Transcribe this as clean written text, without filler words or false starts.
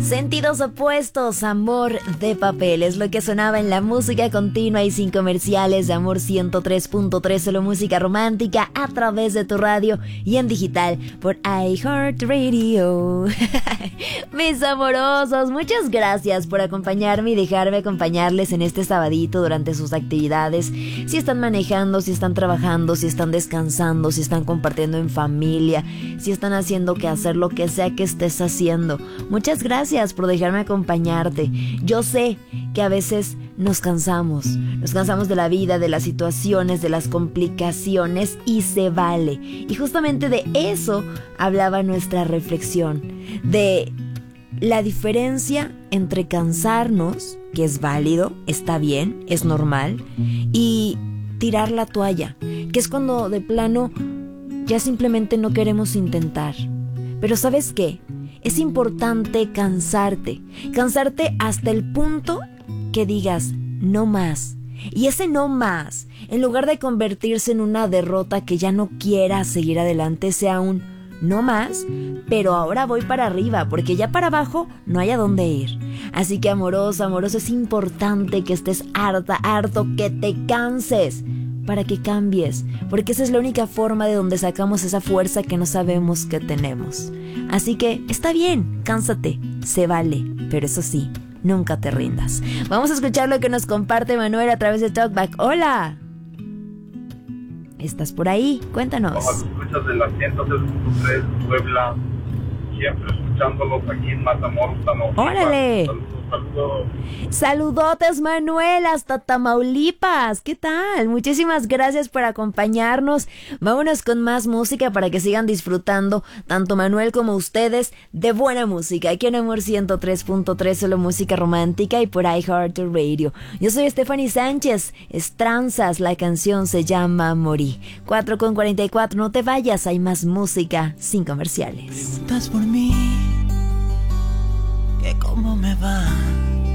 Sentidos opuestos, Amor de Papel, es lo que sonaba en la música continua y sin comerciales de Amor 103.3, solo música romántica a través de tu radio y en digital por iHeartRadio. Mis amorosos, muchas gracias por acompañarme y dejarme acompañarles en este sabadito durante sus actividades. Si están manejando, si están trabajando, si están descansando, si están compartiendo en familia, si están haciendo que hacer lo que sea que estés haciendo. Muchas gracias por dejarme acompañarte. Yo sé que a veces nos cansamos de la vida, de las situaciones, de las complicaciones, y se vale. Y justamente de eso hablaba nuestra reflexión, de la diferencia entre cansarnos, que es válido, está bien, es normal, y tirar la toalla, que es cuando de plano ya simplemente no queremos intentar. Pero ¿sabes qué? Es importante cansarte hasta el punto que digas no más. Y ese no más, en lugar de convertirse en una derrota que ya no quieras seguir adelante, sea un no más, pero ahora voy para arriba, porque ya para abajo no hay a dónde ir. Así que amoroso, es importante que estés harto, que te canses, para que cambies, porque esa es la única forma de donde sacamos esa fuerza que no sabemos que tenemos. Así que está bien, cánsate, se vale, pero eso sí, nunca te rindas. Vamos a escuchar lo que nos comparte Manuel a través de Talkback. ¡Hola! ¿Estás por ahí? Cuéntanos. Escuchas de la 103.3 Puebla, siempre escuchándolos aquí en Matamoros, Tamaulipas. ¡Órale! Saludos. Saludotes, Manuel, hasta Tamaulipas. ¿Qué tal? Muchísimas gracias por acompañarnos. Vámonos con más música para que sigan disfrutando, tanto Manuel como ustedes, de buena música. Aquí en Amor 103.3, solo música romántica y por iHeartRadio. Yo soy Stephanie Sánchez. Estranzas, la canción se llama Morí. 4:44, no te vayas, hay más música sin comerciales. Preguntas por mí, que cómo me va.